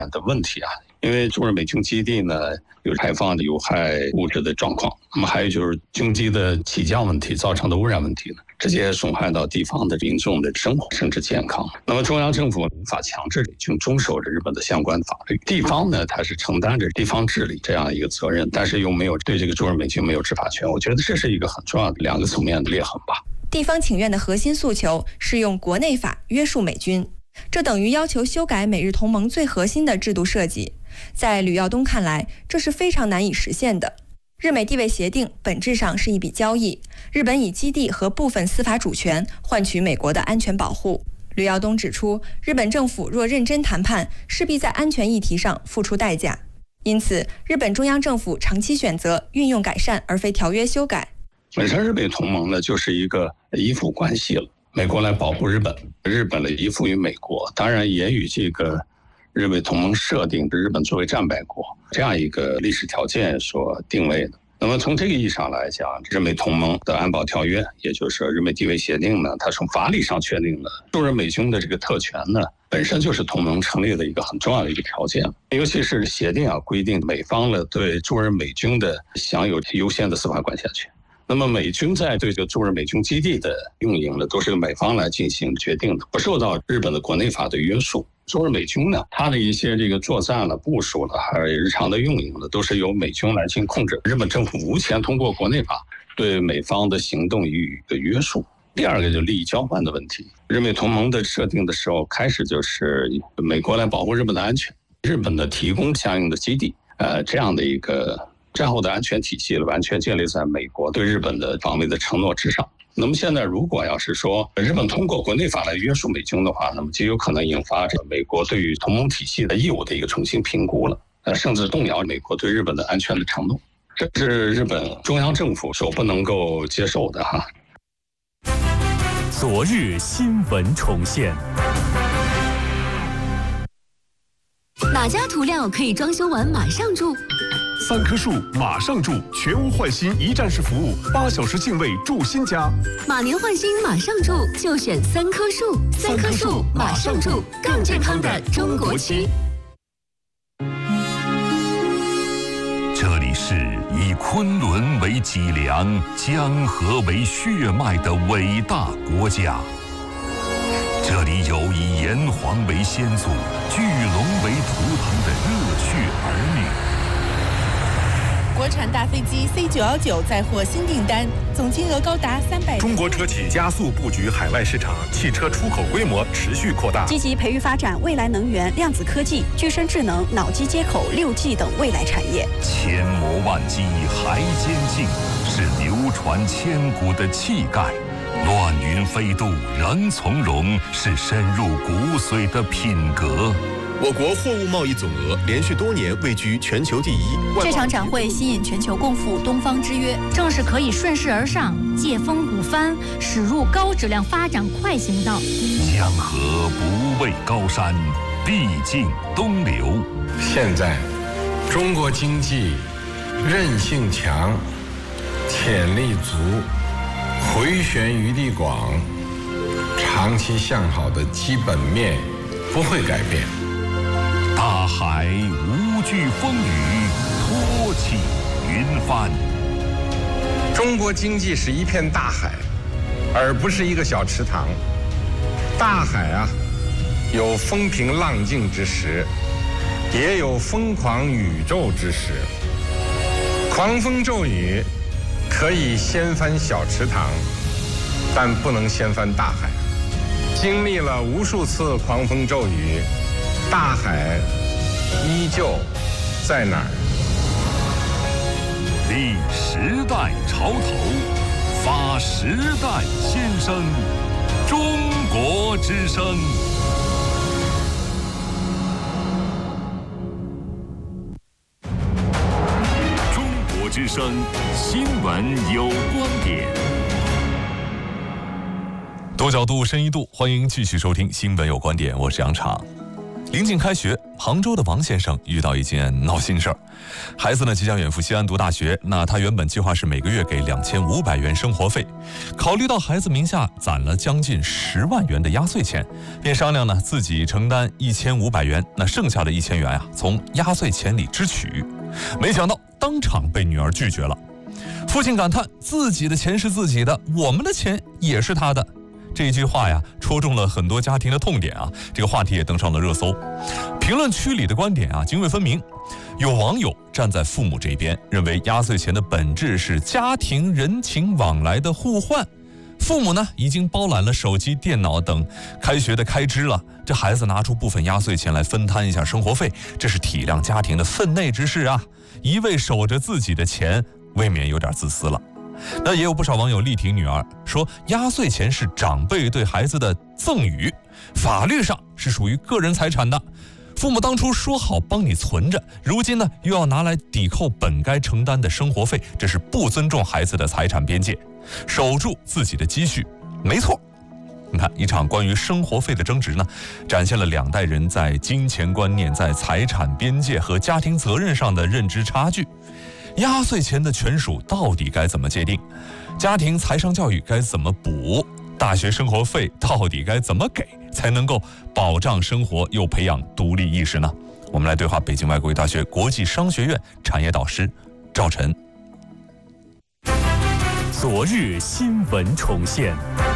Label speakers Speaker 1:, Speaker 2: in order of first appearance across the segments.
Speaker 1: 的问题啊。因为驻日美军基地呢有排放的有害物质的状况，那么还有就是军机的起降问题造成的污染问题呢，直接损害到地方的民众的生活甚至健康。那么中央政府无法强制美军遵守着日本的相关法律，地方呢它是承担着地方治理这样一个责任，但是又没有对这个驻日美军没有执法权。我觉得这是一个很重要的两个层面的裂痕吧。
Speaker 2: 地方请愿的核心诉求是用国内法约束美军，这等于要求修改美日同盟最核心的制度设计。在吕耀东看来，这是非常难以实现的。日美地位协定本质上是一笔交易，日本以基地和部分司法主权换取美国的安全保护。吕耀东指出，日本政府若认真谈判，势必在安全议题上付出代价。因此，日本中央政府长期选择运用改善而非条约修改。
Speaker 1: 本身日美同盟呢就是一个依附关系了，美国来保护日本，日本的依附于美国，当然也与这个日美同盟设定日本作为战败国这样一个历史条件所定位的。那么从这个意义上来讲，日美同盟的安保条约，也就是日美地位协定呢，它从法理上确定了驻日美军的这个特权呢，本身就是同盟成立的一个很重要的一个条件。尤其是协定规定美方呢对驻日美军的享有优先的司法管辖权。那么美军在对这个驻日美军基地的运营呢，都是由美方来进行决定的，不受到日本的国内法的约束。驻日美军呢，它的一些这个作战了、部署了，还有日常的运营呢，都是由美军来进行控制。日本政府无权通过国内法对美方的行动予以约束。第二个就是利益交换的问题。日美同盟的设定的时候，开始就是美国来保护日本的安全，日本的提供相应的基地，这样的一个战后的安全体系完全建立在美国对日本的防卫的承诺之上。那么现在如果要是说日本通过国内法来约束美军的话，那么就有可能引发美国对于同盟体系的义务的一个重新评估了，甚至动摇美国对日本的安全的承诺，这是日本中央政府所不能够接受的哈。
Speaker 3: 昨日新闻重现。
Speaker 4: 哪家涂料可以装修完马上住
Speaker 5: ？3棵树马上住，全屋换新一站式服务，8小时净位住新家。
Speaker 4: 马年换新马上住，就选3棵树。3棵树马上住，更健康的中国区。
Speaker 6: 这里是以昆仑为脊梁、江河为血脉的伟大国家。这里有以炎黄为先祖、巨龙为图腾的热血儿女。
Speaker 7: 国产大飞机 C919 再获新订单，总金额高达300。
Speaker 5: 中国车企加速布局海外市场，汽车出口规模持续扩大，
Speaker 8: 积极培育发展未来能源、量子科技、具身智能、脑机接口、6G 等未来产业。
Speaker 6: 千磨万击还坚劲，是流传千古的气概。乱云飞渡仍从容，是深入骨髓的品格。
Speaker 9: 我国货物贸易总额连续多年位居全球第1。
Speaker 10: 这场展会吸引全球共赴东方之约，正是可以顺势而上、借风鼓帆，驶入高质量发展快行道。
Speaker 6: 江河不畏高山，必尽东流。
Speaker 11: 现在，中国经济韧性强，潜力足，回旋余地广，长期向好的基本面不会改变。
Speaker 6: 大海无惧风雨，托起云帆。
Speaker 11: 中国经济是一片大海，而不是一个小池塘。大海啊，有风平浪静之时，也有疯狂宇宙之时。狂风骤雨可以掀翻小池塘，但不能掀翻大海。经历了无数次狂风骤雨，大海依旧在哪儿？
Speaker 6: 立时代潮头，发时代先声，中国之声。中国之声新闻有观点。
Speaker 12: 多角度，深一度，欢迎继续收听《新闻有观点》，我是杨昶。 临近开学，杭州的王先生遇到一件闹心事儿。孩子呢即将远赴西安读大学，那他原本计划是每个月给2500元生活费，考虑到孩子名下攒了将近10万元的压岁钱，便商量呢自己承担1500元，那剩下的1000元从压岁钱里支取。没想到当场被女儿拒绝了。父亲感叹自己的钱是自己的，我们的钱也是他的。这一句话戳中了很多家庭的痛点这个话题也登上了热搜。评论区里的观点泾渭分明，有网友站在父母这边，认为压岁钱的本质是家庭人情往来的互换。父母呢已经包揽了手机、电脑等开学的开支了，这孩子拿出部分压岁钱来分摊一下生活费，这是体谅家庭的分内之事一味守着自己的钱，未免有点自私了。那也有不少网友力挺女儿，说压岁钱是长辈对孩子的赠与，法律上是属于个人财产的。父母当初说好帮你存着，如今呢又要拿来抵扣本该承担的生活费，这是不尊重孩子的财产边界，守住自己的积蓄，没错。你看，一场关于生活费的争执呢，展现了2代人在金钱观念、在财产边界和家庭责任上的认知差距。压岁钱的权属到底该怎么界定？家庭财商教育该怎么补？大学生活费到底该怎么给，才能够保障生活又培养独立意识呢？我们来对话北京外国语大学国际商学院产业导师赵晨。
Speaker 3: 昨日新闻重现。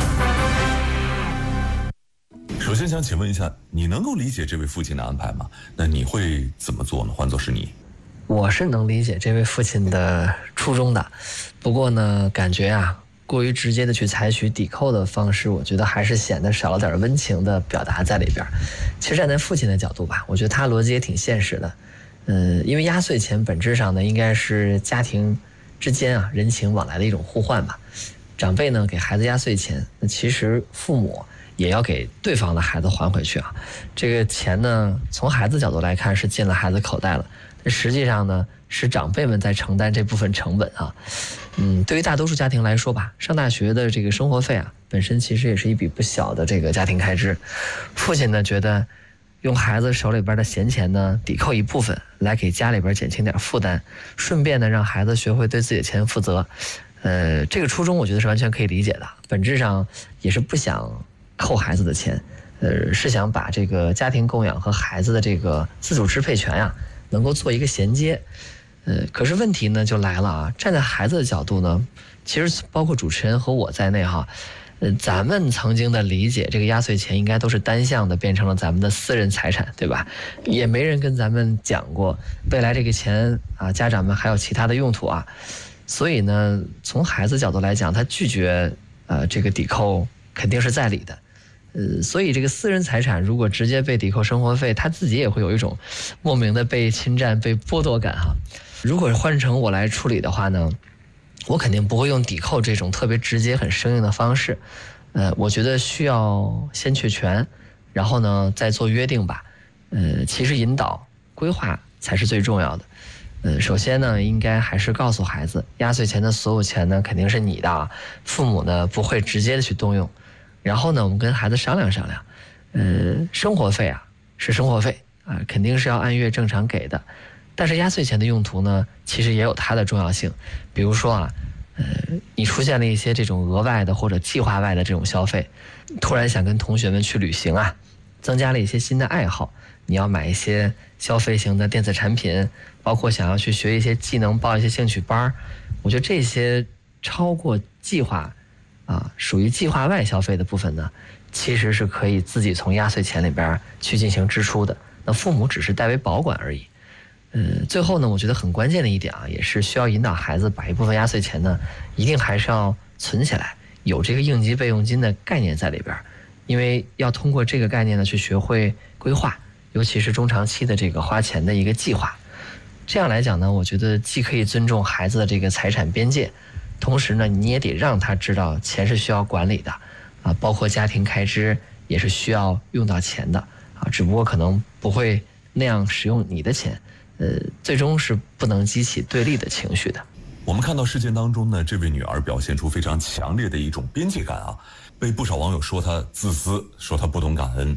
Speaker 12: 首先想请问一下，你能够理解这位父亲的安排吗？那你会怎么做呢？换作是你。
Speaker 13: 我是能理解这位父亲的初衷的，不过呢，感觉过于直接的去采取抵扣的方式，我觉得还是显得少了点温情的表达在里边。其实站在父亲的角度吧，我觉得他逻辑也挺现实的。因为压岁钱本质上呢，应该是家庭之间人情往来的一种互换吧。长辈呢给孩子压岁钱，那其实父母也要给对方的孩子还回去这个钱呢，从孩子角度来看是进了孩子口袋了。实际上呢，是长辈们在承担这部分成本对于大多数家庭来说吧，上大学的这个生活费本身其实也是一笔不小的这个家庭开支。父亲呢觉得用孩子手里边的闲钱呢抵扣一部分，来给家里边减轻点负担，顺便呢让孩子学会对自己的钱负责。这个初衷我觉得是完全可以理解的，本质上也是不想扣孩子的钱，是想把这个家庭供养和孩子的这个自主支配权能够做一个衔接。可是问题呢就来了站在孩子的角度呢，其实包括主持人和我在内咱们曾经的理解，这个压岁钱应该都是单向的变成了咱们的私人财产，对吧？也没人跟咱们讲过未来这个钱家长们还有其他的用途所以呢，从孩子角度来讲，他拒绝这个抵扣肯定是在理的。所以这个私人财产如果直接被抵扣生活费，他自己也会有一种莫名的被侵占、被剥夺感如果换成我来处理的话呢，我肯定不会用抵扣这种特别直接、很生硬的方式。我觉得需要先确权，然后呢再做约定吧。其实引导、规划才是最重要的。首先呢，应该还是告诉孩子，压岁钱的所有钱呢肯定是你的父母呢不会直接的去动用。然后呢，我们跟孩子商量商量，生活费是生活费肯定是要按月正常给的。但是压岁钱的用途呢，其实也有它的重要性。比如说你出现了一些这种额外的或者计划外的这种消费，突然想跟同学们去旅行增加了一些新的爱好，你要买一些消费型的电子产品，包括想要去学一些技能、报一些兴趣班，我觉得这些超过计划属于计划外消费的部分呢，其实是可以自己从压岁钱里边去进行支出的。那父母只是代为保管而已。最后呢，我觉得很关键的一点也是需要引导孩子把一部分压岁钱呢，一定还是要存起来，有这个应急备用金的概念在里边，因为要通过这个概念呢去学会规划，尤其是中长期的这个花钱的一个计划。这样来讲呢，我觉得既可以尊重孩子的这个财产边界，同时呢，你也得让他知道钱是需要管理的包括家庭开支也是需要用到钱的只不过可能不会那样使用你的钱，最终是不能激起对立的情绪的。
Speaker 12: 我们看到事件当中呢，这位女儿表现出非常强烈的一种边界感被不少网友说她自私，说她不懂感恩。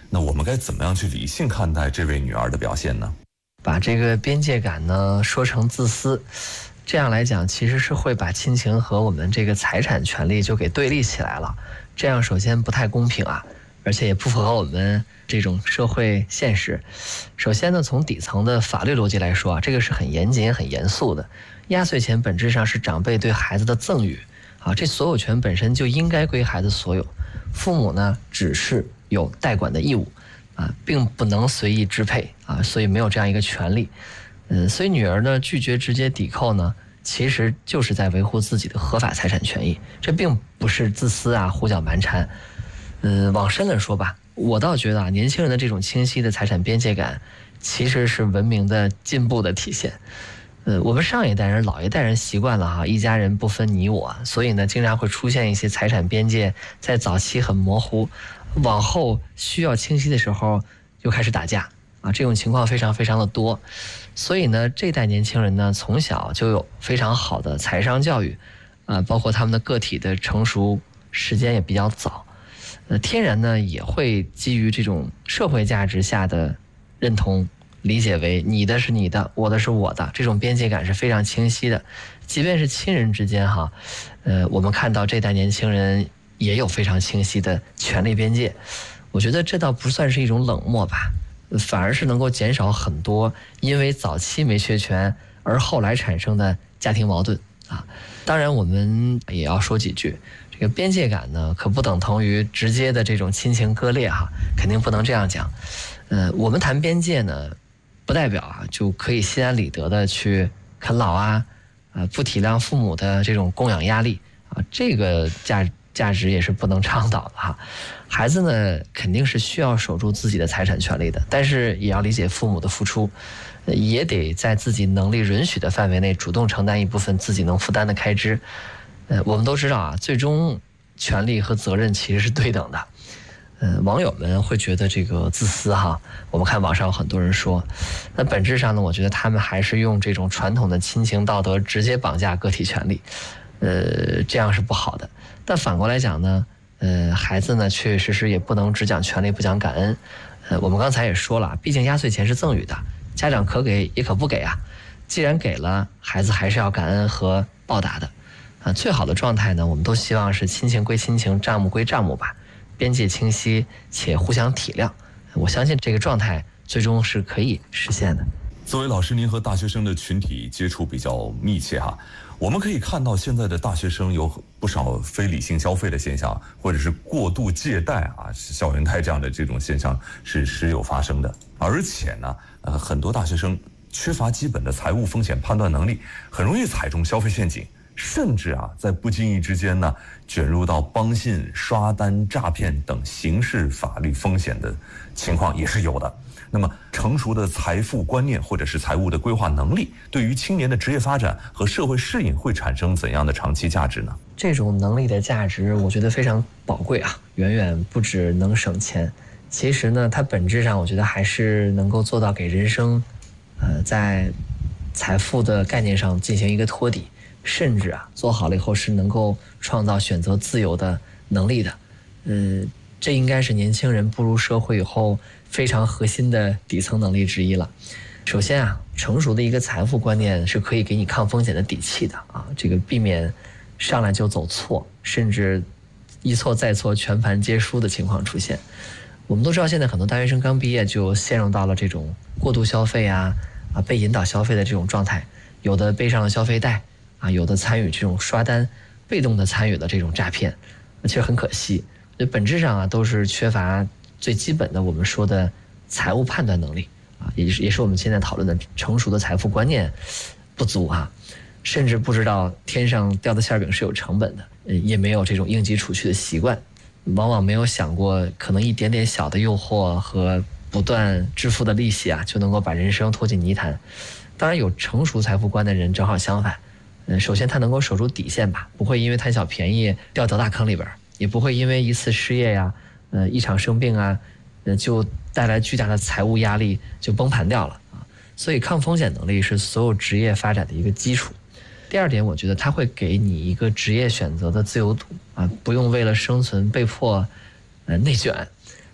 Speaker 12: 那我们该怎么样去理性看待这位女儿的表现呢？
Speaker 13: 把这个边界感呢说成自私，这样来讲其实是会把亲情和我们这个财产权利就给对立起来了，这样首先不太公平啊，而且也不符合我们这种社会现实。首先呢，从底层的法律逻辑来说啊，这个是很严谨很严肃的。压岁钱本质上是长辈对孩子的赠与啊，这所有权本身就应该归孩子所有，父母呢只是有代管的义务啊，并不能随意支配啊，所以没有这样一个权利。所以女儿呢拒绝直接抵扣呢，其实就是在维护自己的合法财产权益，这并不是自私啊，胡搅蛮缠。往深了说吧，我倒觉得啊，年轻人的这种清晰的财产边界感，其实是文明的进步的体现。我们上一代人、老一代人习惯了哈，一家人不分你我，所以呢，经常会出现一些财产边界在早期很模糊，往后需要清晰的时候又开始打架啊，这种情况非常非常的多。所以呢，这代年轻人呢，从小就有非常好的财商教育啊，包括他们的个体的成熟时间也比较早，天然呢也会基于这种社会价值下的认同。理解为你的是你的，我的是我的，这种边界感是非常清晰的。即便是亲人之间哈，我们看到这代年轻人也有非常清晰的权利边界。我觉得这倒不算是一种冷漠吧，反而是能够减少很多因为早期没学全而后来产生的家庭矛盾啊。当然我们也要说几句，这个边界感呢可不等同于直接的这种亲情割裂哈，肯定不能这样讲。我们谈边界呢，不代表啊就可以心安理得的去啃老啊，不体谅父母的这种供养压力啊，这个价值也是不能倡导的哈。孩子呢肯定是需要守住自己的财产权利的，但是也要理解父母的付出，也得在自己能力允许的范围内主动承担一部分自己能负担的开支。我们都知道啊，最终权利和责任其实是对等的。网友们会觉得这个自私哈，我们看网上有很多人说，那本质上呢，我觉得他们还是用这种传统的亲情道德直接绑架个体权利，这样是不好的。但反过来讲呢，孩子呢确确实实也不能只讲权利不讲感恩。我们刚才也说了，毕竟压岁钱是赠与的，家长可给也可不给啊。既然给了，孩子还是要感恩和报答的。最好的状态呢，我们都希望是亲情归亲情，账目归账目吧。边界清晰且互相体谅，我相信这个状态最终是可以实现的。
Speaker 12: 作为老师，您和大学生的群体接触比较密切哈，我们可以看到现在的大学生有不少非理性消费的现象，或者是过度借贷啊、校园贷这样的这种现象是时有发生的。而且呢，很多大学生缺乏基本的财务风险判断能力，很容易踩中消费陷阱。甚至啊，在不经意之间呢，卷入到帮信、刷单、诈骗等刑事法律风险的情况也是有的。那么，成熟的财富观念或者是财务的规划能力，对于青年的职业发展和社会适应会产生怎样的长期价值呢？
Speaker 13: 这种能力的价值，我觉得非常宝贵啊，远远不止能省钱。其实呢，它本质上我觉得还是能够做到给人生，在财富的概念上进行一个托底。甚至啊，做好了以后是能够创造选择自由的能力的。这应该是年轻人步入社会以后非常核心的底层能力之一了。首先啊，成熟的一个财富观念是可以给你抗风险的底气的啊，这个避免上来就走错，甚至一错再错全盘皆输的情况出现。我们都知道，现在很多大学生刚毕业就陷入到了这种过度消费啊被引导消费的这种状态，有的背上了消费贷。有的参与这种刷单，被动的参与了这种诈骗，其实很可惜。本质上啊，都是缺乏最基本的我们说的财务判断能力啊，也是我们现在讨论的成熟的财富观念不足啊，甚至不知道天上掉的馅饼是有成本的，也没有这种应急储蓄的习惯，往往没有想过可能一点点小的诱惑和不断支付的利息啊，就能够把人生拖进泥潭。当然，有成熟财富观的人正好相反。首先他能够守住底线吧，不会因为贪小便宜掉大坑里边，也不会因为一次失业呀，一场生病啊，就带来巨大的财务压力就崩盘掉了啊。所以抗风险能力是所有职业发展的一个基础。第二点，我觉得它会给你一个职业选择的自由度啊，不用为了生存被迫内卷。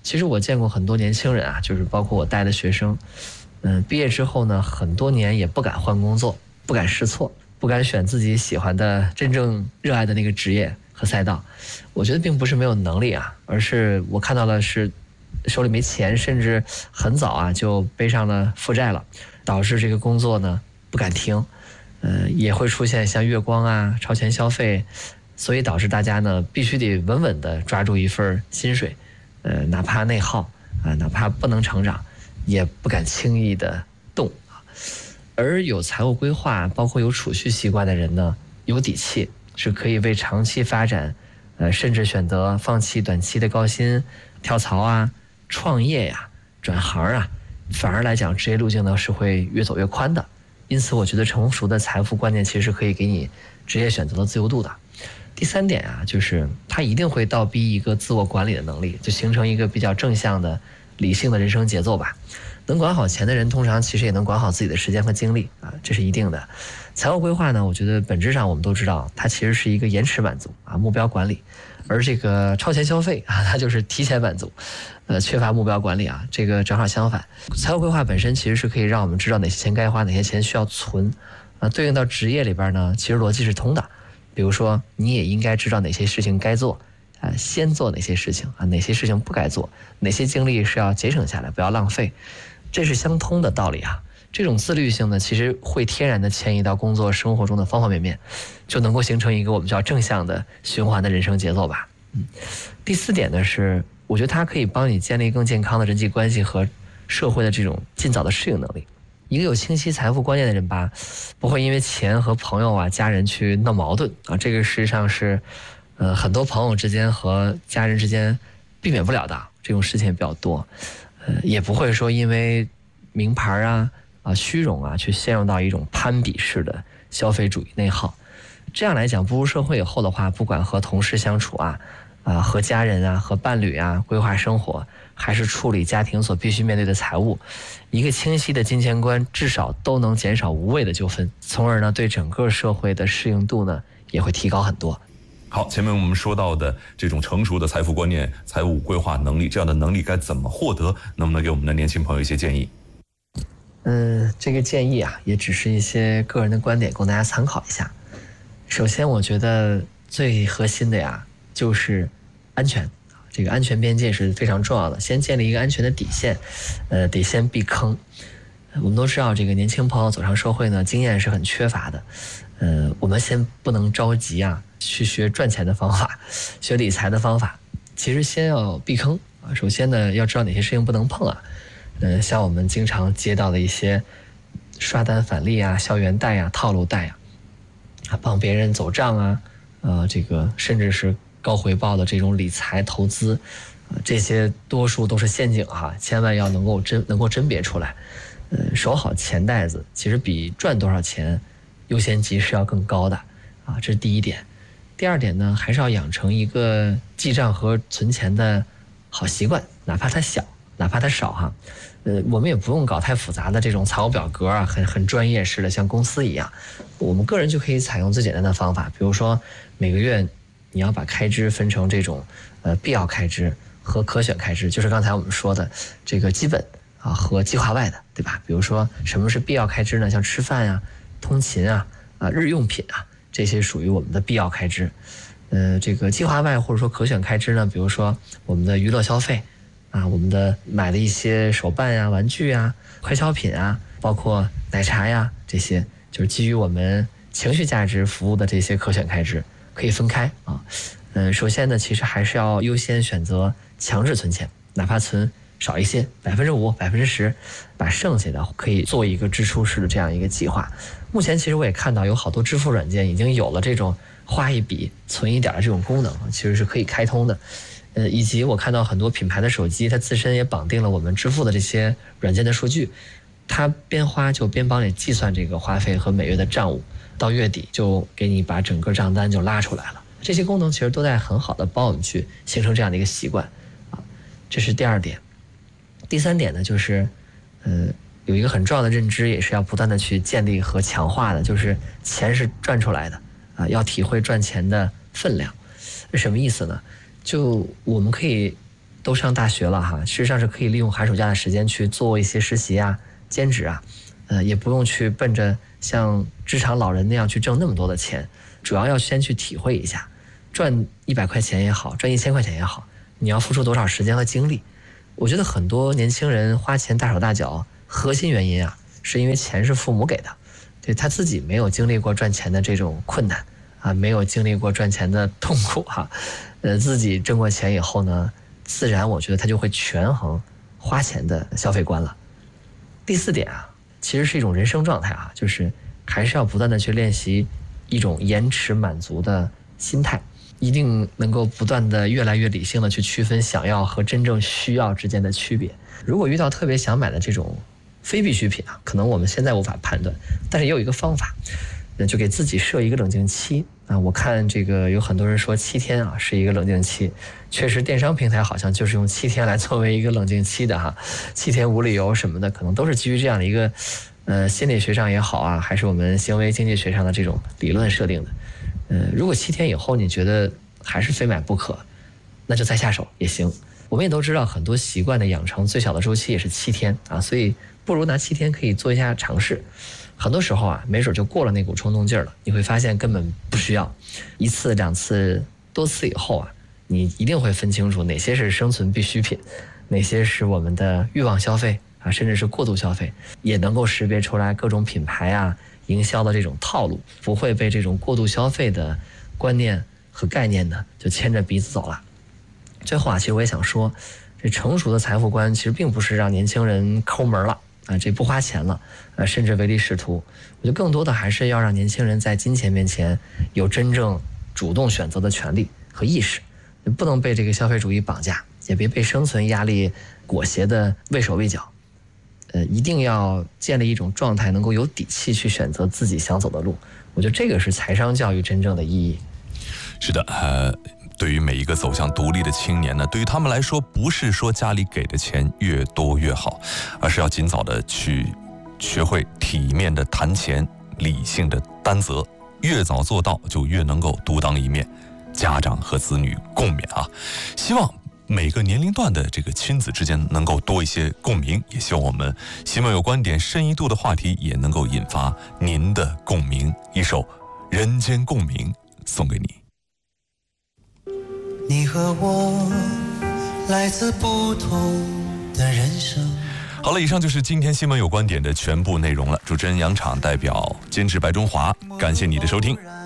Speaker 13: 其实我见过很多年轻人啊，就是包括我带的学生，毕业之后呢，很多年也不敢换工作，不敢试错，不敢选自己喜欢的、真正热爱的那个职业和赛道。我觉得并不是没有能力啊，而是我看到了是手里没钱，甚至很早啊就背上了负债了，导致这个工作呢不敢停，也会出现像月光啊、超前消费，所以导致大家呢必须得稳稳地抓住一份薪水，哪怕内耗啊，哪怕不能成长，也不敢轻易的动。而有财务规划，包括有储蓄习惯的人呢，有底气，是可以为长期发展，甚至选择放弃短期的高薪、跳槽啊、创业呀、转行啊，反而来讲职业路径呢是会越走越宽的。因此我觉得成熟的财富观念其实是可以给你职业选择的自由度的。第3点啊，就是它一定会倒逼一个自我管理的能力，就形成一个比较正向的理性的人生节奏吧。能管好钱的人，通常其实也能管好自己的时间和精力啊，这是一定的。财务规划呢，我觉得本质上我们都知道，它其实是一个延迟满足啊，目标管理。而这个超前消费啊，它就是提前满足，缺乏目标管理啊，这个正好相反。财务规划本身其实是可以让我们知道哪些钱该花，哪些钱需要存啊。对应到职业里边呢，其实逻辑是通的。比如说，你也应该知道哪些事情该做，先做哪些事情啊，哪些事情不该做，哪些精力是要节省下来，不要浪费，这是相通的道理啊。这种自律性呢，其实会天然的迁移到工作生活中的方方面面，就能够形成一个我们叫正向的循环的人生节奏吧。第4点呢是，我觉得它可以帮你建立更健康的人际关系和社会的这种尽早的适应能力。一个有清晰财富观念的人吧，不会因为钱和朋友啊、家人去闹矛盾啊，这个实际上是，很多朋友之间和家人之间避免不了的，这种事情也比较多，也不会说因为名牌啊、虚荣啊，去陷入到一种攀比式的消费主义内耗。这样来讲，步入社会以后的话，不管和同事相处啊、和家人啊、和伴侣啊规划生活，还是处理家庭所必须面对的财务，一个清晰的金钱观至少都能减少无谓的纠纷，从而呢对整个社会的适应度呢也会提高很多。
Speaker 12: 好，前面我们说到的这种成熟的财富观念、财务规划能力，这样的能力该怎么获得？能不能给我们的年轻朋友一些建议？
Speaker 13: 这个建议啊，也只是一些个人的观点，供大家参考一下。首先，我觉得最核心的呀，就是安全。这个安全边界是非常重要的，先建立一个安全的底线，得先避坑。我们都知道，这个年轻朋友走上社会呢，经验是很缺乏的。我们先不能着急啊，去学赚钱的方法，学理财的方法。其实先要避坑啊。首先呢，要知道哪些事情不能碰啊。像我们经常接到的一些刷单返利啊、校园贷啊、套路贷啊，帮别人走账啊，这个甚至是高回报的这种理财投资，这些多数都是陷阱哈，千万要能够甄别出来。守好钱袋子，其实比赚多少钱优先级是要更高的啊，这是第一点。第2点呢，还是要养成一个记账和存钱的好习惯，哪怕它小，哪怕它少哈。我们也不用搞太复杂的这种财务表格啊，很专业式的，像公司一样。我们个人就可以采用最简单的方法，比如说每个月你要把开支分成这种必要开支和可选开支，就是刚才我们说的这个基本啊和计划外的，对吧？比如说什么是必要开支呢？像吃饭啊、通勤啊、日用品啊，这些属于我们的必要开支。这个计划外或者说可选开支呢，比如说我们的娱乐消费啊，我们的买的一些手办呀、玩具啊、快消品啊，包括奶茶呀，这些就是基于我们情绪价值服务的这些可选开支，可以分开啊。首先呢，其实还是要优先选择强制存钱，哪怕存少一些，5%、10%，把剩下的可以做一个支出式的这样一个计划。目前其实我也看到有好多支付软件已经有了这种花一笔存一点的这种功能，其实是可以开通的。以及我看到很多品牌的手机，它自身也绑定了我们支付的这些软件的数据，它边花就边帮你计算这个花费和每月的账务，到月底就给你把整个账单就拉出来了。这些功能其实都在很好的帮我们去形成这样的一个习惯啊，这是第2点。第3点呢，就是有一个很重要的认知，也是要不断的去建立和强化的，就是钱是赚出来的啊，要体会赚钱的分量。什么意思呢？就我们可以都上大学了哈，事实上是可以利用寒暑假的时间去做一些实习啊、兼职啊，也不用去奔着像职场老人那样去挣那么多的钱，主要先去体会一下，赚100块钱也好，赚1000块钱也好，你要付出多少时间和精力。我觉得很多年轻人花钱大手大脚，核心原因啊，是因为钱是父母给的，对他自己没有经历过赚钱的这种困难啊，没有经历过赚钱的痛苦哈，自己挣过钱以后呢，自然我觉得他就会权衡花钱的消费观了。第4点啊，其实是一种人生状态啊，就是还是要不断的去练习一种延迟满足的心态，一定能够不断的越来越理性的去区分想要和真正需要之间的区别。如果遇到特别想买的这种非必需品啊，可能我们现在无法判断，但是也有一个方法，就给自己设一个冷静期啊。我看这个有很多人说7天啊是一个冷静期，确实电商平台好像就是用7天来作为一个冷静期的哈，7天无理由什么的，可能都是基于这样的一个心理学上也好啊，还是我们行为经济学上的这种理论设定的。如果7天以后你觉得还是非买不可，那就再下手也行。我们也都知道很多习惯的养成最小的周期也是7天啊，所以不如拿7天可以做一下尝试。很多时候啊，没准就过了那股冲动劲儿了，你会发现根本不需要1次2次多次以后啊，你一定会分清楚哪些是生存必需品，哪些是我们的欲望消费啊，甚至是过度消费，也能够识别出来各种品牌啊营销的这种套路，不会被这种过度消费的观念和概念呢就牵着鼻子走了。最后啊，其实我也想说，这成熟的财富观其实并不是让年轻人抠门了啊，这不花钱了，甚至唯利是图。我觉得更多的还是要让年轻人在金钱面前有真正主动选择的权利和意识，不能被这个消费主义绑架，也别被生存压力裹挟的畏手畏脚。一定要建立一种状态，能够有底气去选择自己想走的路。我觉得这个是财商教育真正的意义。
Speaker 12: 是的，对于每一个走向独立的青年呢，对于他们来说，不是说家里给的钱越多越好，而是要尽早的去学会体面的谈钱，理性的担责，越早做到就越能够独当一面，家长和子女共勉啊！希望每个年龄段的这个亲子之间能够多一些共鸣，也希望我们新闻有观点深一度的话题也能够引发您的共鸣。一首《人间共鸣》送给你。
Speaker 14: 你和我来自不同的人生。
Speaker 12: 好了，以上就是今天新闻有观点的全部内容了。主持人杨昶代表监制白中华，感谢你的收听。